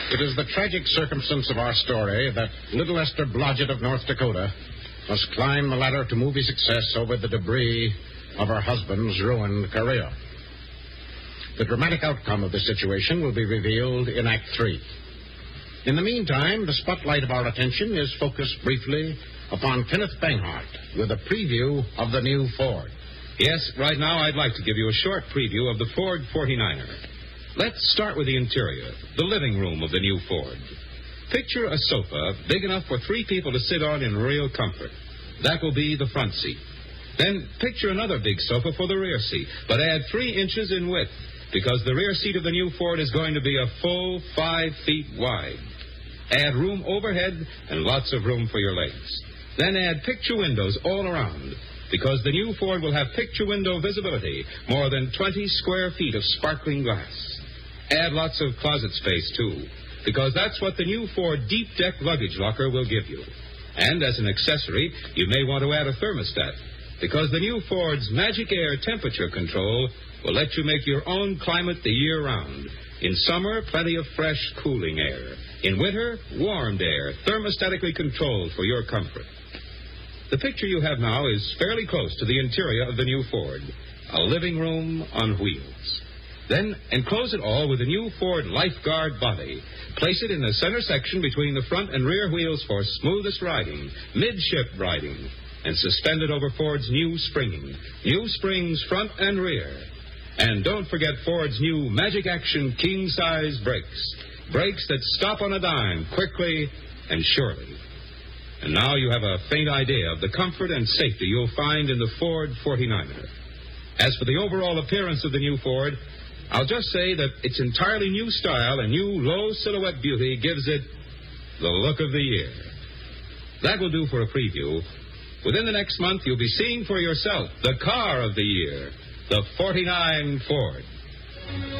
It is the tragic circumstance of our story that little Esther Blodgett of North Dakota must climb the ladder to movie success over the debris of her husband's ruined career. The dramatic outcome of the situation will be revealed in Act 3. In the meantime, the spotlight of our attention is focused briefly upon Kenneth Banghart with a preview of the new Ford. Yes, right now I'd like to give you a short preview of the Ford 49er. Let's start with the interior, the living room of the new Ford. Picture a sofa big enough for 3 people to sit on in real comfort. That will be the front seat. Then picture another big sofa for the rear seat, but add 3 inches in width, because the rear seat of the new Ford is going to be a full 5 feet wide. Add room overhead and lots of room for your legs. Then add picture windows all around, because the new Ford will have picture window visibility, more than 20 square feet of sparkling glass. Add lots of closet space, too, because that's what the new Ford deep deck luggage locker will give you. And as an accessory, you may want to add a thermostat, because the new Ford's Magic Air temperature control will let you make your own climate the year round. In summer, plenty of fresh, cooling air. In winter, warmed air, thermostatically controlled for your comfort. The picture you have now is fairly close to the interior of the new Ford, a living room on wheels. Then enclose it all with the new Ford Lifeguard body. Place it in the center section between the front and rear wheels for smoothest riding, midship riding, and suspend it over Ford's new springing. New springs front and rear. And don't forget Ford's new Magic Action king-size brakes. Brakes that stop on a dime quickly and surely. And now you have a faint idea of the comfort and safety you'll find in the Ford 49er. As for the overall appearance of the new Ford, I'll just say that its entirely new style and new low silhouette beauty gives it the look of the year. That will do for a preview. Within the next month, you'll be seeing for yourself the car of the year, the 49 Ford.